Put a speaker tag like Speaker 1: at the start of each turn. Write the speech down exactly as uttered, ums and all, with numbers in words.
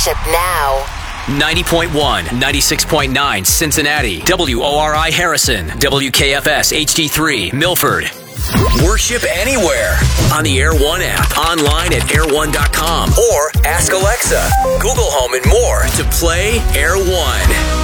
Speaker 1: Worship now.
Speaker 2: ninety point one, ninety-six point nine Cincinnati, W O R I Harrison, W K F S H D three Milford. Worship anywhere on the Air One app, online at air one dot com, or ask Alexa, Google Home, and more to play Air One.